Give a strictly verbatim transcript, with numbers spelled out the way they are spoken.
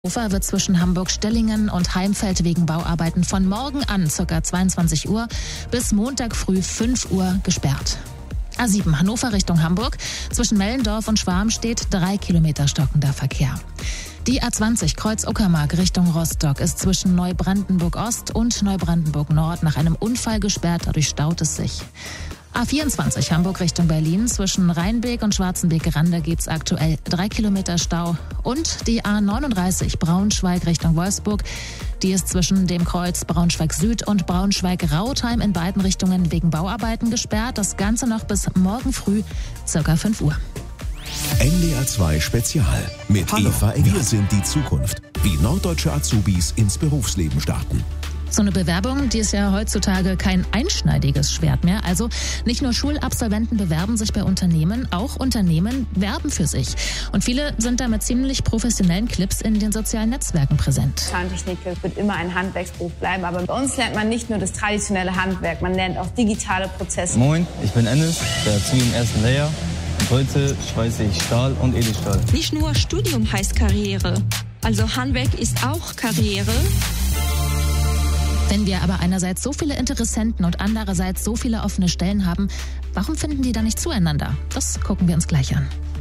Hannover wird zwischen Hamburg-Stellingen und Heimfeld wegen Bauarbeiten von morgen an ca. zweiundzwanzig Uhr bis Montag früh fünf Uhr gesperrt. A sieben Hannover Richtung Hamburg. Zwischen Mellendorf und Schwarm steht drei Kilometer stockender Verkehr. Die A zwanzig Kreuz Uckermark Richtung Rostock ist zwischen Neubrandenburg Ost und Neubrandenburg Nord nach einem Unfall gesperrt, dadurch staut es sich. A vierundzwanzig Hamburg Richtung Berlin. Zwischen Rheinbeek und Schwarzenbeek-Rande gibt's aktuell drei Kilometer Stau. Und die A neununddreißig Braunschweig Richtung Wolfsburg. Die ist zwischen dem Kreuz Braunschweig Süd und Braunschweig-Rautheim in beiden Richtungen wegen Bauarbeiten gesperrt. Das Ganze noch bis morgen früh, circa fünf Uhr. N D R zwei Spezial mit Hallo. Eva Engel. Wir sind die Zukunft. Wie norddeutsche Azubis ins Berufsleben starten. So eine Bewerbung, die ist ja heutzutage kein einschneidiges Schwert mehr. Also nicht nur Schulabsolventen bewerben sich bei Unternehmen, auch Unternehmen werben für sich. Und viele sind da mit ziemlich professionellen Clips in den sozialen Netzwerken präsent. Zahntechnik wird immer ein Handwerksberuf bleiben, aber bei uns lernt man nicht nur das traditionelle Handwerk, man lernt auch digitale Prozesse. Moin, ich bin Enes, der Azubi im ersten Lehrjahr. Heute schweiße ich Stahl und Edelstahl. Nicht nur Studium heißt Karriere, also Handwerk ist auch Karriere. Wenn wir aber einerseits so viele Interessenten und andererseits so viele offene Stellen haben, warum finden die da nicht zueinander? Das gucken wir uns gleich an.